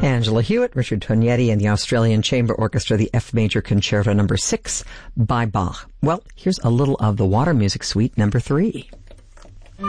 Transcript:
Angela Hewitt, Richard Tognetti, and the Australian Chamber Orchestra, the F Major Concerto No. 6 by Bach. Well, here's a little of the Water Music Suite No. 3.